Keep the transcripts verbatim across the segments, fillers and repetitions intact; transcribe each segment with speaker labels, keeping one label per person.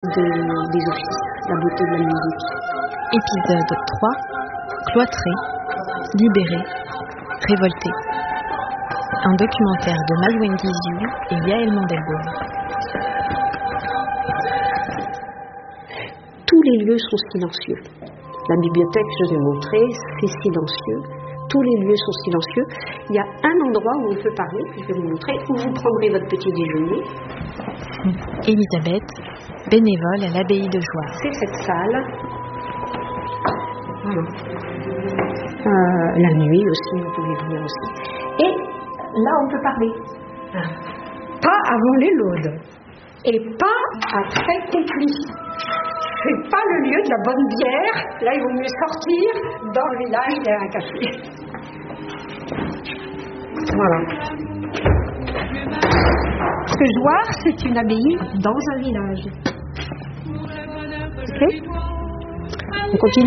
Speaker 1: de, des offices, la beauté de la musique.
Speaker 2: Épisode trois. Cloîtré, libéré, révolté. Un documentaire de Maïwenn Guizhou et Yael Mandelbaum.
Speaker 1: Tous les lieux sont silencieux. La bibliothèque, je vais montrer, c'est silencieux. Tous les lieux sont silencieux. Il y a un endroit où on peut parler, que je vais vous montrer, où vous prendrez votre petit déjeuner.
Speaker 2: Elisabeth, bénévole à l'abbaye de Jouarre.
Speaker 1: C'est cette salle. Voilà. Euh, la nuit aussi, vous pouvez venir aussi. Et là, on peut parler. Pas avant les laudes. Et pas après complis. C'est pas le lieu de la bonne bière. Là, il vaut mieux sortir. Dans le village, il y a un café. Voilà. Parce que Jouarre, c'est une abbaye dans un village. Ok ? On continue ?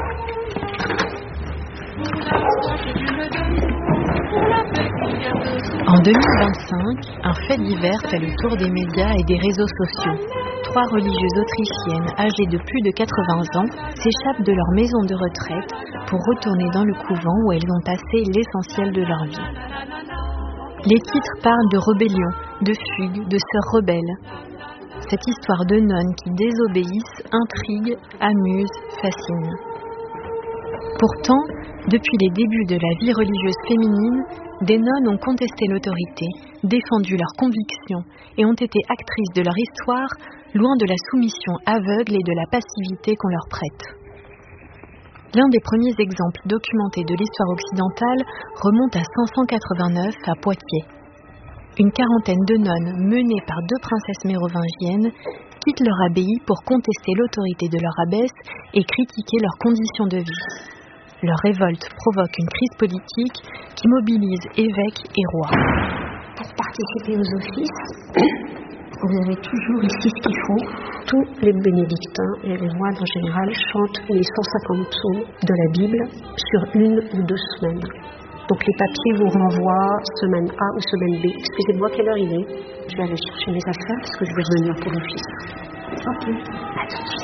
Speaker 2: En deux mille vingt-cinq, un fait divers fait le tour des médias et des réseaux sociaux. Trois religieuses autrichiennes âgées de plus de quatre-vingts ans s'échappent de leur maison de retraite pour retourner dans le couvent où elles ont passé l'essentiel de leur vie. Les titres parlent de rébellion, de fugue, de sœurs rebelles. Cette histoire de nonnes qui désobéissent intrigue, amuse, fascine. Pourtant, depuis les débuts de la vie religieuse féminine, des nonnes ont contesté l'autorité, défendu leurs convictions et ont été actrices de leur histoire, loin de la soumission aveugle et de la passivité qu'on leur prête. L'un des premiers exemples documentés de l'histoire occidentale remonte à cinq cent quatre-vingt-neuf à Poitiers. Une quarantaine de nonnes, menées par deux princesses mérovingiennes, quittent leur abbaye pour contester l'autorité de leur abbesse et critiquer leurs conditions de vie. Leur révolte provoque une crise politique qui mobilise évêques et rois.
Speaker 1: Pour participer aux offices, vous avez toujours ici ce qu'il faut. Tous les bénédictins et les moines en général chantent les cent cinquante psaumes de la Bible sur une ou deux semaines. Donc les papiers vous renvoient semaine A ou semaine B. Excusez-moi, quelle heure il est ? Je vais aller chercher mes affaires parce que je vais revenir pour l'office. Ok, à tout de suite.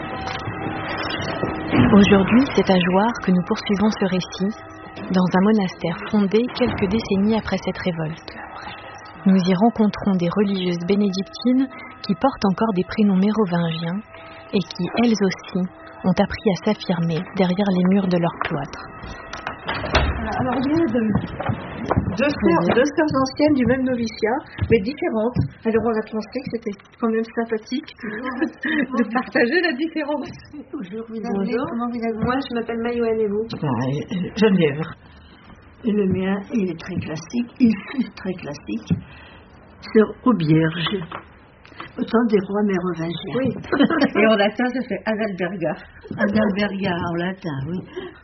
Speaker 2: Aujourd'hui, c'est à Jouarre que nous poursuivons ce récit, dans un monastère fondé quelques décennies après cette révolte. Nous y rencontrons des religieuses bénédictines qui portent encore des prénoms mérovingiens et qui, elles aussi, ont appris à s'affirmer derrière les murs de leur cloître.
Speaker 3: Alors, il y a deux, deux, sœurs, deux sœurs anciennes du même noviciat, mais différentes. Alors, on a pensé que c'était quand même sympathique de partager la différence.
Speaker 1: Bonjour, vous
Speaker 3: Bonjour. Comment vous appelez ?
Speaker 1: Moi, je m'appelle Maïwenn et vous ?
Speaker 4: Ben, Geneviève. Et le mien, il est très classique, il fut très classique. Sœur Aubierge. Autant des rois mérovingiens.
Speaker 3: Oui. Et en latin, ça fait Adalberga.
Speaker 4: Adalberga en latin, oui.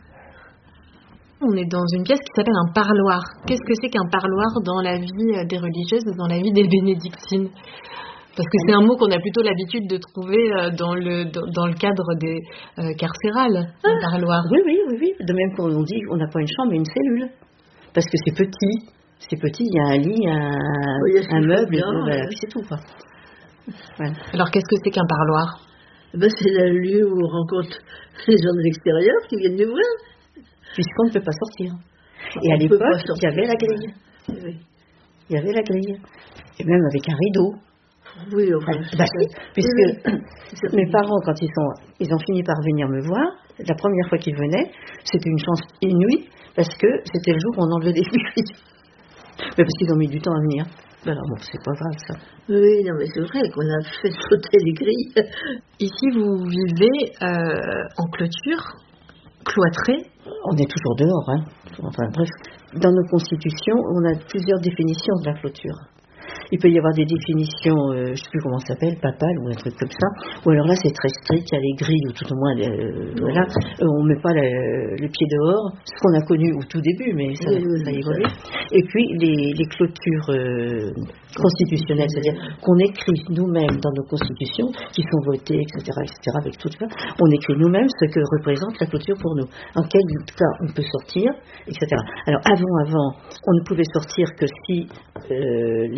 Speaker 2: On est dans une pièce qui s'appelle un parloir. Qu'est-ce que c'est qu'un parloir dans la vie des religieuses et dans la vie des bénédictines ? Parce que c'est un mot qu'on a plutôt l'habitude de trouver dans le, dans, dans le cadre des euh, carcérales, un
Speaker 4: ah,
Speaker 2: parloir.
Speaker 4: Oui, oui, oui, oui. De même qu'on dit on n'a pas une chambre mais une cellule. Parce que c'est petit. C'est petit, il y a un lit, un, oui, un meuble, et voilà, oui, c'est tout. Quoi.
Speaker 2: Voilà. Alors qu'est-ce que c'est qu'un parloir ?
Speaker 4: Ben, c'est le lieu où on rencontre les gens de l'extérieur qui viennent nous voir. Puisqu'on ne peut pas sortir. Et on à l'époque, il y avait la grille. Oui. Il y avait la grille. Et même avec un rideau.
Speaker 3: Oui, enfin,
Speaker 4: bah, si, puisque oui. Mes parents, quand ils, sont, ils ont fini par venir me voir, la première fois qu'ils venaient, c'était une chance inouïe, parce que c'était le jour où on enlevait des grilles. Mais parce qu'ils ont mis du temps à venir. Alors bon, c'est pas grave ça.
Speaker 3: Oui, non, mais c'est vrai qu'on a fait sauter les grilles.
Speaker 2: Ici, vous vivez euh, en clôture, cloîtrée.
Speaker 4: On est toujours dehors, hein. Enfin bref. Dans nos constitutions, on a plusieurs définitions de la clôture. Il peut y avoir des définitions, euh, je ne sais plus comment ça s'appelle, papales ou un truc comme ça. Ou alors là, c'est très strict, il y a les grilles, ou tout au moins, euh, voilà, euh, on ne met pas le, le pied dehors, ce qu'on a connu au tout début, mais ça, oui, ça a évolué. Et puis, les, les clôtures euh, constitutionnelles, c'est-à-dire qu'on écrit nous-mêmes dans nos constitutions, qui sont votées, et cetera, et cetera, avec tout ça, on écrit nous-mêmes ce que représente la clôture pour nous. En quel cas on peut sortir, et cetera. Alors, avant, avant, on ne pouvait sortir que si euh, l'évêque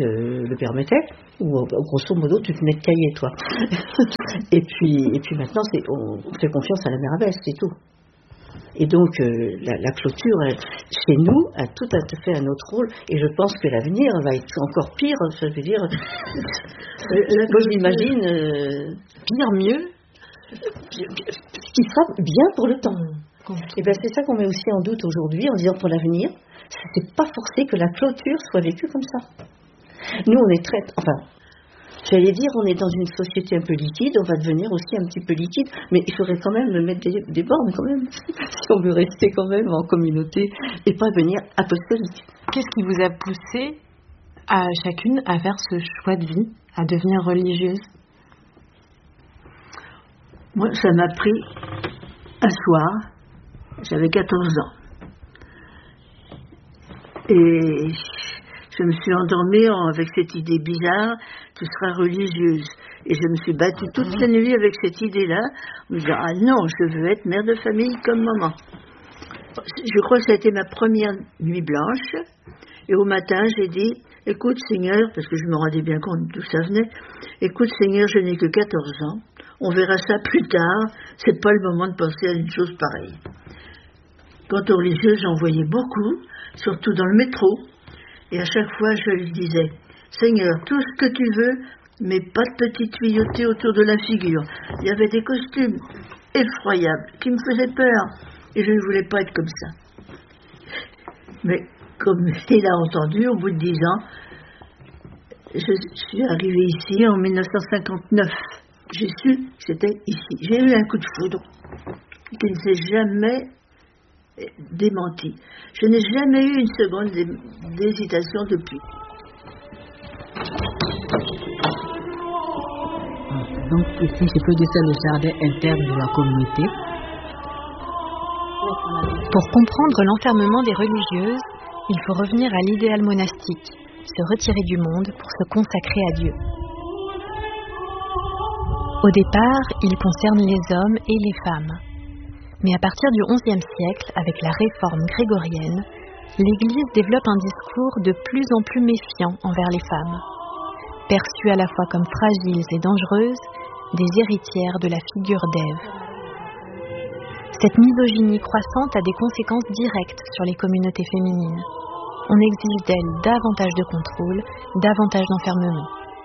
Speaker 4: le, le permettait, ou grosso modo, tu tenais de cahier, toi. et, puis, et puis maintenant, c'est, on fait confiance à la mère abbesse, c'est tout. Et donc, euh, la, la clôture, elle, chez nous, a tout à fait un autre rôle. Et je pense que l'avenir va être encore pire. Ça veut dire, moi, je l'imagine euh,
Speaker 2: pire, mieux,
Speaker 4: qui sera bien pour le temps. Et bien, c'est ça qu'on met aussi en doute aujourd'hui, en disant pour l'avenir, c'est pas forcé que la clôture soit vécue comme ça. Nous, on est très, enfin. J'allais dire, on est dans une société un peu liquide, on va devenir aussi un petit peu liquide, mais il faudrait quand même mettre des, des bornes quand même, si on veut rester quand même en communauté et pas devenir apostolique.
Speaker 2: Qu'est-ce qui vous a poussé à chacune à faire ce choix de vie, à devenir religieuse?
Speaker 3: Moi, ça m'a pris un soir, j'avais quatorze ans, et je me suis endormie avec cette idée bizarre, tu seras religieuse. Et je me suis battue toute la nuit avec cette idée-là, en me disant, ah non, je veux être mère de famille comme maman. Je crois que ça a été ma première nuit blanche. Et au matin, j'ai dit, écoute Seigneur, parce que je me rendais bien compte d'où ça venait, écoute Seigneur, je n'ai que quatorze ans, on verra ça plus tard, c'est pas le moment de penser à une chose pareille. Quant aux religieuses, j'en voyais beaucoup, surtout dans le métro. Et à chaque fois, je lui disais, Seigneur, tout ce que tu veux, mais pas de petites tuyautés autour de la figure. Il y avait des costumes effroyables qui me faisaient peur. Et je ne voulais pas être comme ça. Mais comme il a entendu, au bout de dix ans, je suis arrivée ici en mille neuf cent cinquante-neuf. J'ai su que c'était ici. J'ai eu un coup de foudre qui ne s'est jamais démenti. Je n'ai jamais eu une seconde d'hésitation depuis.
Speaker 5: Donc ici, je peux dire c'est le jardin interne de la communauté.
Speaker 2: Pour comprendre l'enfermement des religieuses, il faut revenir à l'idéal monastique, se retirer du monde pour se consacrer à Dieu. Au départ, il concerne les hommes et les femmes. Mais à partir du onzième siècle, avec la réforme grégorienne, l'Église développe un discours de plus en plus méfiant envers les femmes. Perçues à la fois comme fragiles et dangereuses, des héritières de la figure d'Ève. Cette misogynie croissante a des conséquences directes sur les communautés féminines. On exige d'elles davantage de contrôle, davantage d'enfermement.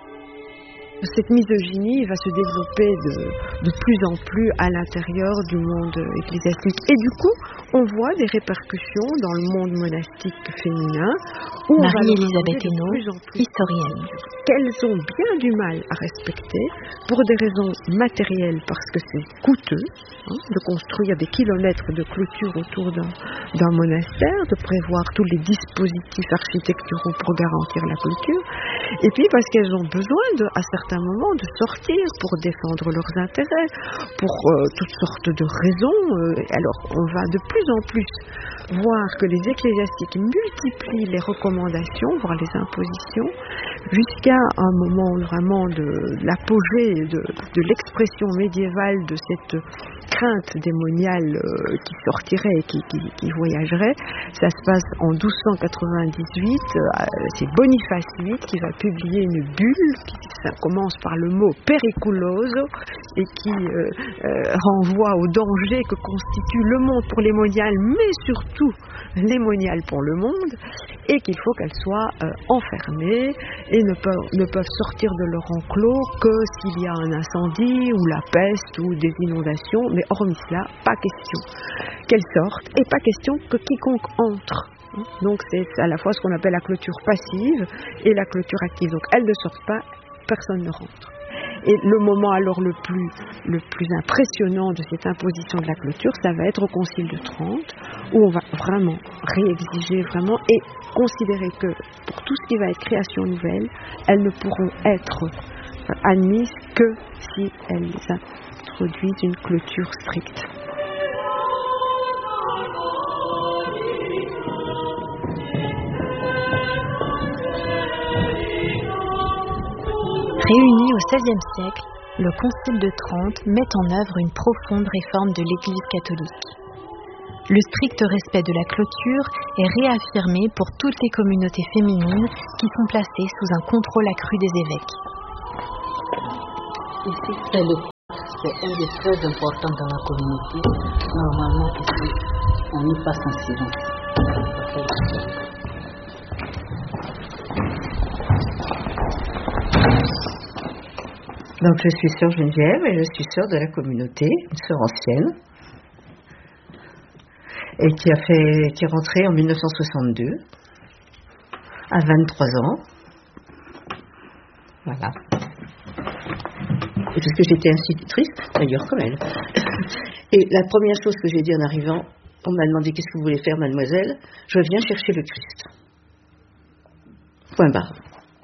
Speaker 1: Cette misogynie va se développer de, de plus en plus à l'intérieur du monde ecclésiastique. Et du coup, on voit des répercussions dans le monde monastique féminin. Où
Speaker 2: Marie-Elisabeth Hainaut, historienne.
Speaker 1: Qu'elles ont bien du mal à respecter pour des raisons matérielles, parce que c'est coûteux hein, de construire des kilomètres de clôture autour d'un, d'un monastère, de prévoir tous les dispositifs architecturaux pour garantir la clôture, et puis parce qu'elles ont besoin de, à certains moments de sortir pour défendre leurs intérêts, pour euh, toutes sortes de raisons. Euh, alors on va de plus en plus voir que les ecclésiastiques multiplient les recommandations, voire les impositions, jusqu'à un moment vraiment de, de l'apogée de, de l'expression médiévale de cette crainte démoniale euh, qui sortirait et qui, qui, qui voyagerait. Ça se passe en douze cent quatre-vingt-dix-huit, euh, c'est Boniface huit qui va publier une bulle, qui ça commence par le mot periculoso et qui euh, euh, renvoie au danger que constitue le monde pour les moniales, mais surtout les moniales pour le monde, et qu'il faut qu'elles soient euh, enfermées et ne peuvent, ne peuvent sortir de leur enclos que s'il y a un incendie ou la peste ou des inondations, mais hormis cela, pas question qu'elles sortent et pas question que quiconque entre. Donc c'est à la fois ce qu'on appelle la clôture passive et la clôture active. Donc elles ne sortent pas, personne ne rentre. Et le moment alors le plus, le plus impressionnant de cette imposition de la clôture, ça va être au Concile de Trente, où on va vraiment réexiger vraiment et considérer que pour tout ce qui va être création nouvelle, elles ne pourront être admises que si elles introduisent une clôture stricte.
Speaker 2: Réuni au seizième siècle, le Concile de Trente met en œuvre une profonde réforme de l'Église catholique. Le strict respect de la clôture est réaffirmé pour toutes les communautés féminines qui sont placées sous un contrôle accru des évêques.
Speaker 5: Ici, c'est le c'est un des très importants dans la communauté. Normalement, ici, on y passe en silence.
Speaker 4: Donc je suis sœur Geneviève et je suis sœur de la communauté, une sœur ancienne, et qui a fait, qui est rentrée en mille neuf cent soixante-deux, à vingt-trois ans. Voilà. Et parce que j'étais institutrice, d'ailleurs comme elle. Et la première chose que j'ai dit en arrivant, on m'a demandé qu'est-ce que vous voulez faire, mademoiselle. Je viens chercher le Christ. Point barre.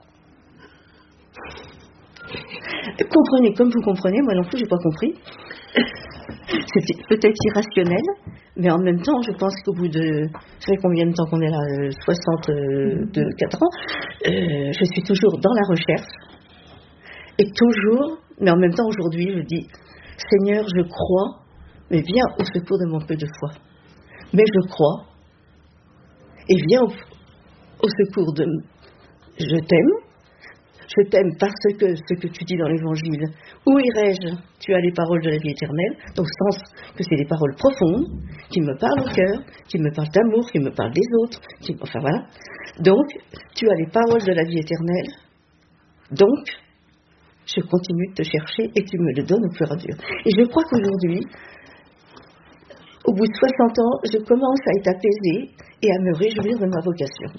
Speaker 4: Comprenez comme vous comprenez, moi non plus j'ai pas compris. C'était peut-être irrationnel, mais en même temps, je pense qu'au bout de, je sais combien de temps qu'on est là, soixante-quatre ans, euh, je suis toujours dans la recherche, et toujours, mais en même temps aujourd'hui, je dis, Seigneur, je crois, mais viens au secours de mon peu de foi. Mais je crois, et viens au, au secours de, je t'aime. Je t'aime parce que ce que tu dis dans l'Évangile, où irai-je? Tu as les paroles de la vie éternelle, dans le sens que c'est des paroles profondes, qui me parlent au cœur, qui me parlent d'amour, qui me parlent des autres, qui, enfin voilà. Donc, tu as les paroles de la vie éternelle, donc, je continue de te chercher et tu me le donnes au fur et à mesure. Et je crois qu'aujourd'hui, au bout de soixante ans, je commence à être apaisée et à me réjouir de ma vocation.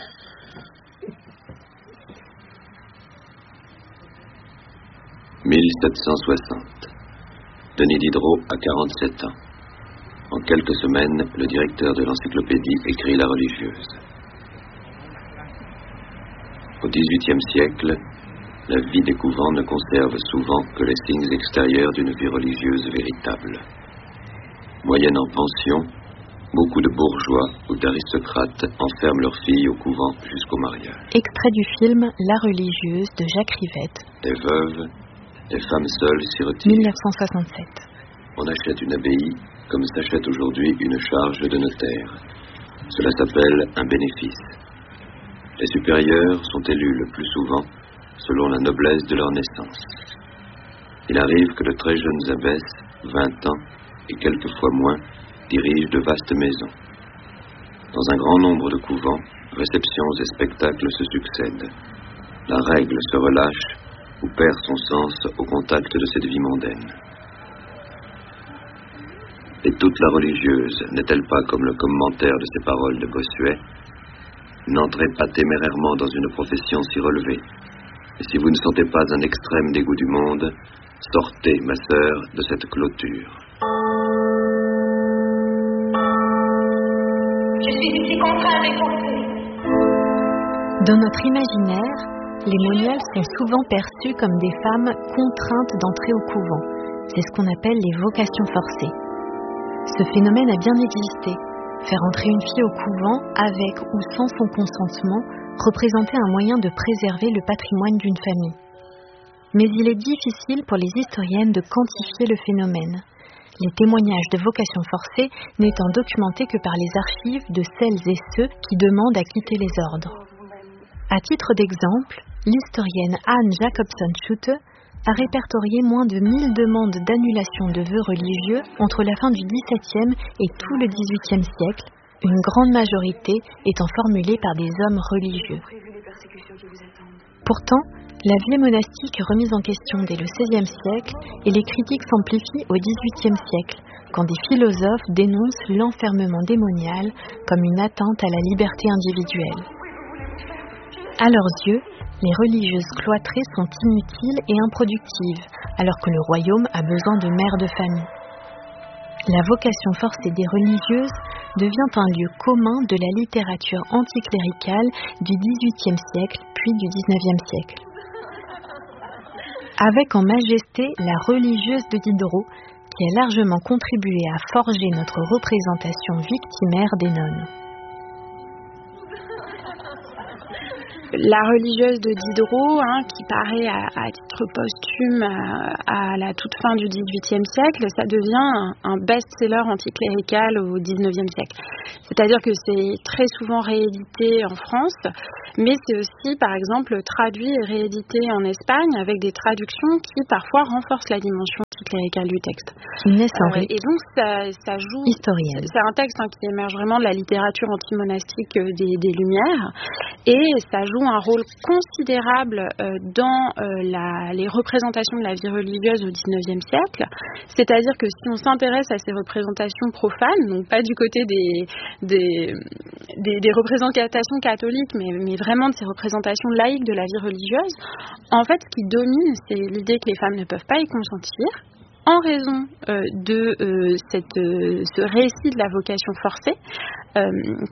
Speaker 6: mille sept cent soixante. Denis Diderot a quarante-sept ans. En quelques semaines, le directeur de l'encyclopédie écrit La religieuse. Au dix-huitième siècle, la vie des couvents ne conserve souvent que les signes extérieurs d'une vie religieuse véritable. Moyennant pension, beaucoup de bourgeois ou d'aristocrates enferment leurs filles au couvent jusqu'au mariage.
Speaker 2: Extrait du film La religieuse de Jacques Rivette.
Speaker 6: Des veuves, les femmes seules s'y retirent.
Speaker 2: mille neuf cent soixante-sept.
Speaker 6: On achète une abbaye comme s'achète aujourd'hui une charge de notaire. Cela s'appelle un bénéfice. Les supérieurs sont élus le plus souvent selon la noblesse de leur naissance. Il arrive que de très jeunes abbesses, vingt ans et quelquefois moins, dirigent de vastes maisons. Dans un grand nombre de couvents, réceptions et spectacles se succèdent. La règle se relâche ou perd son sens au contact de cette vie mondaine. Et toute la religieuse n'est-elle pas comme le commentaire de ces paroles de Bossuet? N'entrez pas témérairement dans une profession si relevée. Et si vous ne sentez pas un extrême dégoût du monde, sortez, ma sœur, de cette clôture.
Speaker 7: Je suis ici contrainte et forcée.
Speaker 2: Dans notre imaginaire, les moniales sont souvent perçues comme des femmes contraintes d'entrer au couvent. C'est ce qu'on appelle les vocations forcées. Ce phénomène a bien existé. Faire entrer une fille au couvent, avec ou sans son consentement, représentait un moyen de préserver le patrimoine d'une famille. Mais il est difficile pour les historiennes de quantifier le phénomène, les témoignages de vocations forcées n'étant documentés que par les archives de celles et ceux qui demandent à quitter les ordres. À titre d'exemple, l'historienne Anne Jacobson-Schutte a répertorié moins de mille demandes d'annulation de vœux religieux entre la fin du dix-septième et tout le dix-huitième siècle, une grande majorité étant formulée par des hommes religieux. Pourtant, la vie monastique est remise en question dès le seizième siècle et les critiques s'amplifient au dix-huitième siècle, quand des philosophes dénoncent l'enfermement démonial comme une atteinte à la liberté individuelle. À leurs yeux, les religieuses cloîtrées sont inutiles et improductives, alors que le royaume a besoin de mères de famille. La vocation forcée des religieuses devient un lieu commun de la littérature anticléricale du dix-huitième siècle puis du dix-neuvième siècle. Avec en majesté la religieuse de Diderot, qui a largement contribué à forger notre représentation victimaire des nonnes.
Speaker 8: la religieuse de Diderot, hein, qui paraît à, à titre posthume à, à la toute fin du dix-huitième siècle, ça devient un, un best-seller anticlérical au dix-neuvième siècle. C'est-à-dire que c'est très souvent réédité en France, mais c'est aussi, par exemple, traduit et réédité en Espagne avec des traductions qui parfois renforcent la dimension anticléricale du texte.
Speaker 2: Inès Henry,
Speaker 8: euh, et donc ça, ça joue.
Speaker 2: historienne.
Speaker 8: C'est un texte hein, qui émerge vraiment de la littérature antimonastique euh, des, des Lumières, et ça joue un rôle considérable euh, dans euh, la, les représentations de la vie religieuse au dix-neuvième siècle. C'est-à-dire que si on s'intéresse à ces représentations profanes, donc pas du côté des, des, des, des représentations catholiques, mais, mais vraiment de ces représentations laïques de la vie religieuse, en fait, ce qui domine, c'est l'idée que les femmes ne peuvent pas y consentir, en raison euh, de euh, cette, euh, ce récit de la vocation forcée, euh,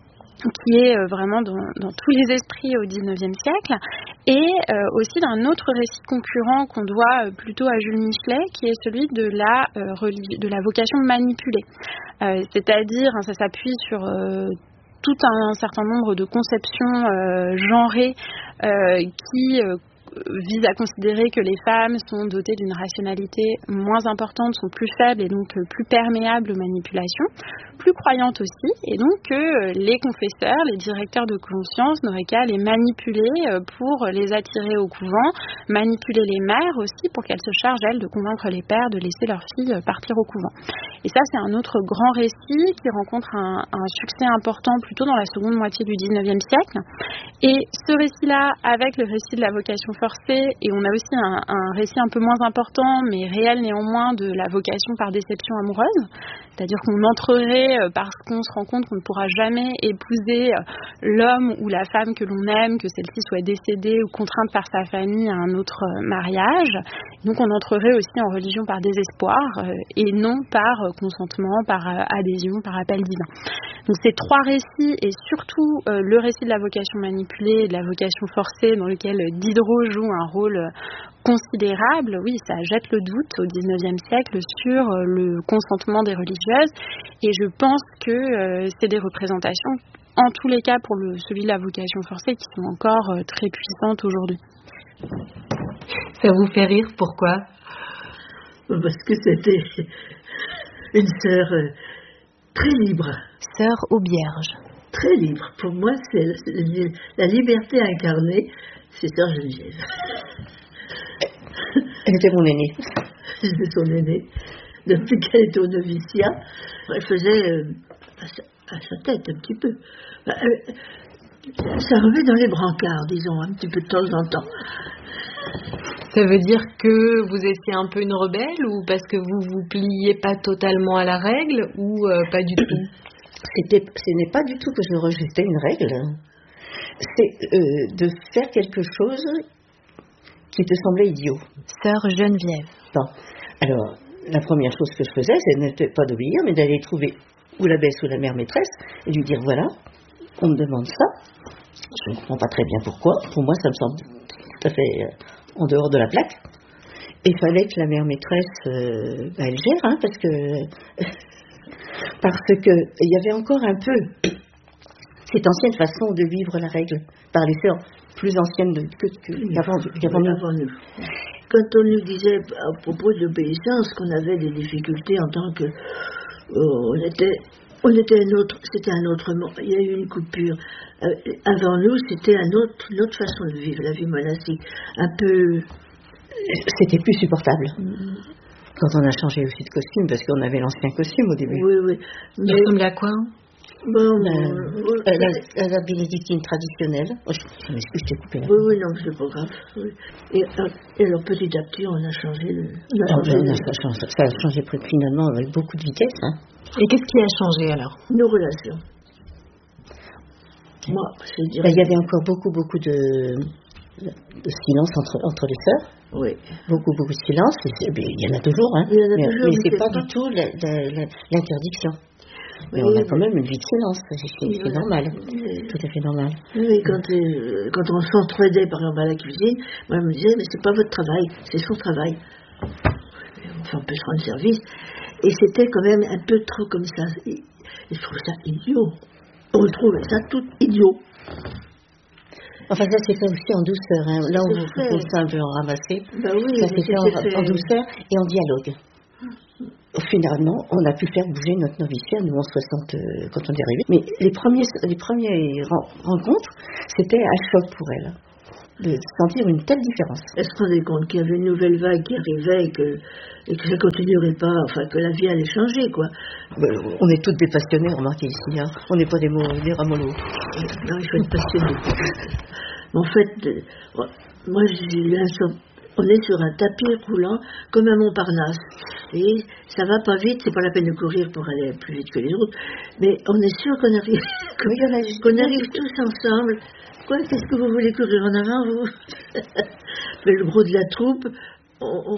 Speaker 8: qui est euh, vraiment dans, dans tous les esprits au dix-neuvième siècle, et euh, aussi d'un autre récit concurrent qu'on doit euh, plutôt à Jules Michelet, qui est celui de la, euh, religi- de la vocation manipulée. Euh, c'est-à-dire, hein, ça s'appuie sur euh, tout un, un certain nombre de conceptions euh, genrées euh, qui euh, vise à considérer que les femmes sont dotées d'une rationalité moins importante, sont plus faibles et donc plus perméables aux manipulations, plus croyantes aussi, et donc que les confesseurs, les directeurs de conscience n'auraient qu'à les manipuler pour les attirer au couvent, manipuler les mères aussi pour qu'elles se chargent, elles, de convaincre les pères de laisser leurs filles partir au couvent. Et ça, c'est un autre grand récit qui rencontre un, un succès important plutôt dans la seconde moitié du dix-neuvième siècle. Et ce récit-là, avec le récit de la vocation forcée, et on a aussi un, un récit un peu moins important, mais réel néanmoins, de la vocation par déception amoureuse, c'est-à-dire qu'on entrerait parce qu'on se rend compte qu'on ne pourra jamais épouser l'homme ou la femme que l'on aime, que celle-ci soit décédée ou contrainte par sa famille à un autre mariage. Donc on entrerait aussi en religion par désespoir et non par consentement, par adhésion, par appel divin. Donc ces trois récits, et surtout euh, le récit de la vocation manipulée et de la vocation forcée, dans lequel Diderot joue un rôle considérable, oui, ça jette le doute au dix-neuvième siècle sur euh, le consentement des religieuses, et je pense que euh, c'est des représentations, en tous les cas pour le, celui de la vocation forcée, qui sont encore euh, très puissantes aujourd'hui.
Speaker 2: Ça vous fait rire, pourquoi ?
Speaker 4: Parce que c'était une sœur euh, très libre.
Speaker 2: Sœur Aubierge.
Speaker 4: Très libre. Pour moi, c'est la, la liberté incarnée, c'est sœur Geneviève. Elle était mon aînée. C'était son aînée. Depuis qu'elle était au noviciat, elle faisait euh, à, sa, à sa tête un petit peu. Euh, ça remet dans les brancards, disons, un petit peu de temps en temps.
Speaker 2: Ça veut dire que vous étiez un peu une rebelle, ou parce que vous vous pliez pas totalement à la règle, ou euh, pas du tout?
Speaker 4: C'était, ce n'est pas du tout que je rejetais une règle. C'est euh, de faire quelque chose qui te semblait idiot.
Speaker 2: Sœur Geneviève.
Speaker 4: Bon. Alors, la première chose que je faisais, ce n'était pas d'obéir, mais d'aller trouver ou l'abbesse ou la mère maîtresse et lui dire, voilà, on me demande ça. Je ne comprends pas très bien pourquoi. Pour moi, ça me semble tout à fait euh, en dehors de la plaque. Et il fallait que la mère maîtresse, euh, bah, elle gère, hein, parce que... parce que il y avait encore un peu cette ancienne façon de vivre la règle par les sœurs plus anciennes de, que, que, qu'avant, qu'avant nous.
Speaker 9: Quand on nous disait à propos de l'obéissance qu'on avait des difficultés en tant que oh, on était on était un autre, c'était un autre monde. Il y a eu une coupure. Euh, avant nous, c'était un autre, une autre façon de vivre la vie monastique, un peu.
Speaker 4: C'était plus supportable. Mm-hmm. Quand on a changé aussi de costume, parce qu'on avait l'ancien costume au début.
Speaker 9: Oui, oui.
Speaker 2: Mais... Ça ressemble à quoi?
Speaker 4: Bon, la, euh, la, la, la bénédictine traditionnelle. Oh, je m'excuse, je t'ai coupé la
Speaker 9: Oui, oui, non, c'est pas grave. Oui. Et, et alors, petit à petit, on a changé le... On a changé
Speaker 4: oh,
Speaker 9: le...
Speaker 4: Non, ça, change, ça a changé finalement avec beaucoup de vitesse. Hein.
Speaker 2: Et qu'est-ce qui a changé alors?
Speaker 9: Nos relations. Moi, je dirais...
Speaker 4: Ben, il y avait encore beaucoup, beaucoup de... de silence entre, entre les sœurs.
Speaker 9: Oui.
Speaker 4: Beaucoup, beaucoup de silence. Il y en a toujours, hein.
Speaker 9: Il y en a
Speaker 4: mais,
Speaker 9: toujours,
Speaker 4: mais,
Speaker 9: mais
Speaker 4: c'est,
Speaker 9: c'est
Speaker 4: pas,
Speaker 9: pas
Speaker 4: du tout la, la, la, l'interdiction. Mais
Speaker 9: oui,
Speaker 4: on a
Speaker 9: oui,
Speaker 4: quand même une vie de silence. C'est, c'est
Speaker 9: oui,
Speaker 4: normal.
Speaker 9: Oui.
Speaker 4: Tout à fait normal.
Speaker 9: Oui, quand, euh, quand on s'entraidait, par exemple, à la cuisine, moi, je me disais, mais c'est pas votre travail, c'est son travail. Enfin, on peut se rendre service. Et c'était quand même un peu trop comme ça. Et je trouve ça idiot. On trouve ça tout idiot.
Speaker 4: Enfin, ça s'est fait aussi en douceur. Hein. Là, on vous propose ça un peu en ramassé.
Speaker 9: Bah oui,
Speaker 4: ça s'est fait, en,
Speaker 9: fait
Speaker 4: en douceur et en dialogue. Finalement, on a pu faire bouger notre noviciat, nous en soixante, euh, quand on est arrivé. Mais les premiers, les premières rencontres, c'était un choc pour elle, de sentir une telle différence.
Speaker 9: Elle se rendait compte qu'il y avait une nouvelle vague qui arrivait et que, et que ça ne continuerait pas, enfin que la vie allait changer, quoi.
Speaker 4: Ben, on est toutes des passionnées, remarquez ici, hein. On n'est pas des, mots, des ramollos.
Speaker 9: Non, il faut être passionné. Mais en fait, euh, moi j'ai eu un sort. On est sur un tapis roulant comme à Montparnasse. Et ça va pas vite, c'est pas la peine de courir pour aller plus vite que les autres. Mais on est sûr qu'on arrive, qu'on, qu'on arrive tous ensemble. Quoi, qu'est-ce que vous voulez courir en avant, vous? Mais le gros de la troupe, on, on